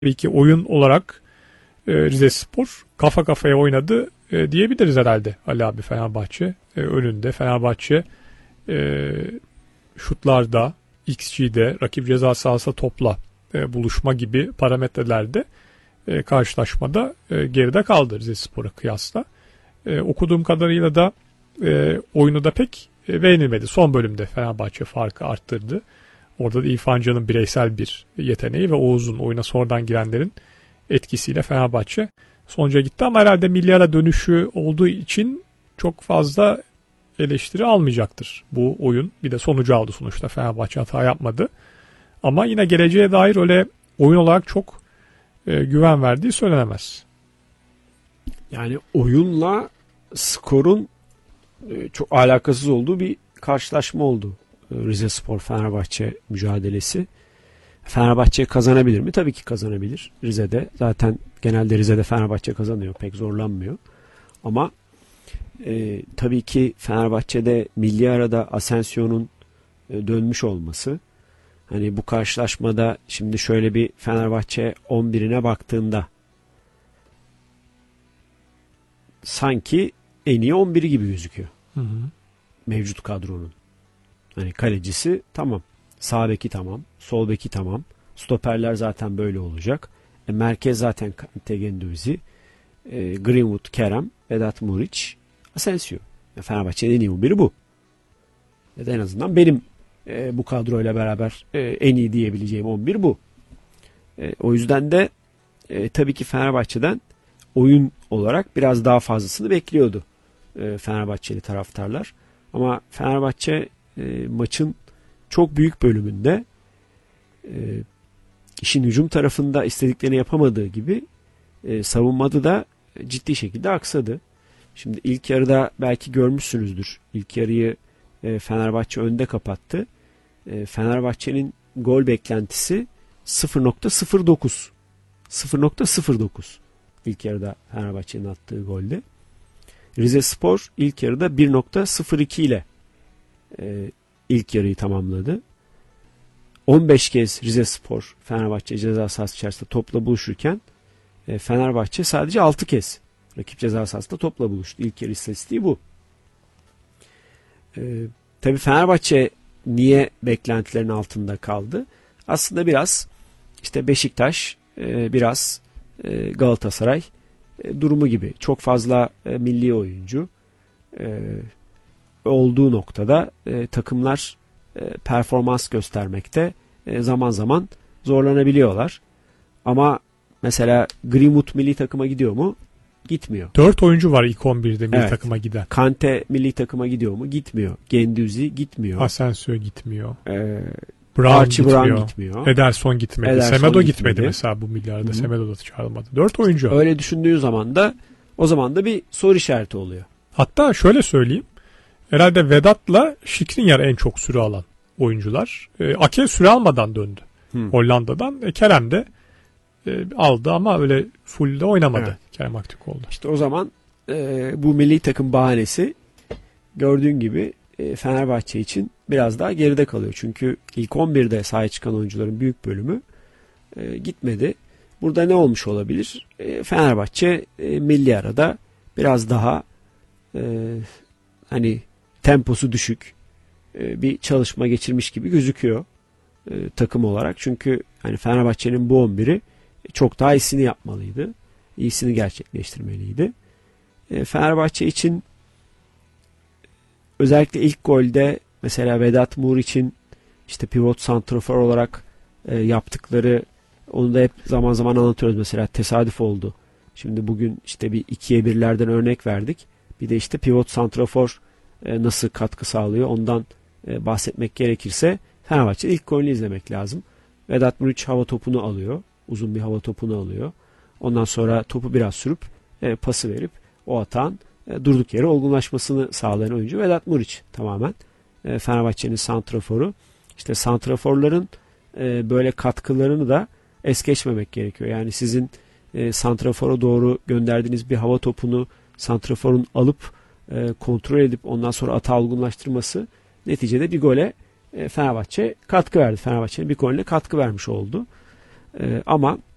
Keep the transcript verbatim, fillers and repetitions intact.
Tabii ki oyun olarak e, Rizespor kafa kafaya oynadı e, diyebiliriz herhalde Ali abi Fenerbahçe. E, önünde Fenerbahçe e, şutlarda, X G'de, rakip ceza sahası topla e, buluşma gibi parametrelerde e, karşılaşmada e, geride kaldı Rizespor'a kıyasla. E, okuduğum kadarıyla da e, oyunu da pek e, beğenilmedi. Son bölümde Fenerbahçe farkı arttırdı. Orada da İrfan Can'ın bireysel bir yeteneği ve Oğuz'un oyuna sonradan girenlerin etkisiyle Fenerbahçe sonuca gitti. Ama herhalde milyara dönüşü olduğu için çok fazla eleştiri almayacaktır bu oyun. Bir de sonucu aldı sonuçta. Fenerbahçe hata yapmadı. Ama yine geleceğe dair öyle oyun olarak çok e, güven verdiği söylenemez. Yani oyunla skorun e, çok alakasız olduğu bir karşılaşma oldu. Rizespor Fenerbahçe mücadelesi. Fenerbahçe kazanabilir mi? Tabii ki kazanabilir. Rize'de zaten genelde Rize'de Fenerbahçe kazanıyor. Pek zorlanmıyor. Ama e, tabii ki Fenerbahçe'de milli arada Asensio'nun e, dönmüş olması. Hani bu karşılaşmada şimdi şöyle bir Fenerbahçe on birine baktığında sanki en iyi on biri gibi gözüküyor. Hı hı. Mevcut kadronun. Hani kalecisi tamam. Sağ beki tamam. Sol beki tamam. Stoperler zaten böyle olacak. E, merkez zaten Tegenduzi. E, Greenwood, Kerem, Vedat Muriç, Asensio. E, Fenerbahçe'nin en iyi on biri bu. Ya da en azından benim e, bu kadroyla beraber e, en iyi diyebileceğim on bir bu. E, o yüzden de e, tabii ki Fenerbahçe'den oyun olarak biraz daha fazlasını bekliyordu e, Fenerbahçeli taraftarlar. Ama Fenerbahçe e, maçın çok büyük bölümünde e, işin hücum tarafında istediklerini yapamadığı gibi e, savunmada da ciddi şekilde aksadı. Şimdi ilk yarıda belki görmüşsünüzdür. İlk yarıyı e, Fenerbahçe önde kapattı. E, Fenerbahçe'nin gol beklentisi sıfır nokta sıfır dokuz. sıfır nokta sıfır dokuz. İlk yarıda Fenerbahçe'nin attığı golde. Rizespor ilk yarıda bir nokta sıfır iki ile e, ilk yarıyı tamamladı. on beş kez Rizespor Fenerbahçe ceza sahası içerisinde topla buluşurken e, Fenerbahçe sadece altı kez rakip ceza sahasında topla buluştu. İlk yarı istatistiği bu. E, tabii Fenerbahçe niye beklentilerin altında kaldı? Aslında biraz işte Beşiktaş, e, biraz e, Galatasaray e, durumu gibi. Çok fazla e, milli oyuncu e, olduğu noktada e, takımlar e, performans göstermekte e, zaman zaman zorlanabiliyorlar. Ama mesela Greenwood milli takıma gidiyor mu? Gitmiyor. dört oyuncu var ilk on birde milli evet. takıma giden. Kante milli takıma gidiyor mu? Gitmiyor. Genduzi gitmiyor. Asensio gitmiyor. Ee, Brown Archie gitmiyor. Brown gitmiyor. Ederson gitmedi. Ederson Semedo gitmedi. gitmedi mesela bu milyarda. Semedo da çağrılmadı. dört oyuncu. Öyle düşündüğün zaman da o zaman da bir soru işareti oluyor. Hatta şöyle söyleyeyim. Herhalde Vedat'la Skriniar en çok süre alan oyuncular. E, Ake süre almadan döndü. Hmm. Hollanda'dan. E, Kerem de e, aldı ama öyle full de oynamadı. Evet. Kerem Aktürkoğlu. İşte o zaman e, bu milli takım bahanesi gördüğün gibi e, Fenerbahçe için biraz daha geride kalıyor. Çünkü ilk on birde sahaya çıkan oyuncuların büyük bölümü e, gitmedi. Burada ne olmuş olabilir? E, Fenerbahçe e, milli arada biraz daha e, hani temposu düşük e, bir çalışma geçirmiş gibi gözüküyor e, takım olarak. Çünkü hani Fenerbahçe'nin bu on biri çok daha iyisini yapmalıydı. İyisini gerçekleştirmeliydi. E, Fenerbahçe için özellikle ilk golde mesela Vedat Muriç'in işte pivot santrafor olarak e, yaptıkları, onu da hep zaman zaman anlatıyoruz. Mesela tesadüf oldu. Şimdi bugün işte bir ikiye birlerden örnek verdik. Bir de işte pivot santrafor e, nasıl katkı sağlıyor ondan e, bahsetmek gerekirse Fenerbahçe ilk golünü izlemek lazım. Vedat Muriç hava topunu alıyor. Uzun bir hava topunu alıyor. Ondan sonra topu biraz sürüp e, pası verip o atağın e, durduk yere olgunlaşmasını sağlayan oyuncu Vedat Muriç tamamen. E, Fenerbahçe'nin santraforu. İşte santraforların e, böyle katkılarını da es geçmemek gerekiyor. Yani sizin e, santrafora doğru gönderdiğiniz bir hava topunu santraforun alıp e, kontrol edip ondan sonra atağı olgunlaştırması neticede bir gole e, Fenerbahçe katkı verdi. Fenerbahçe'nin bir golüne katkı vermiş oldu. E, ama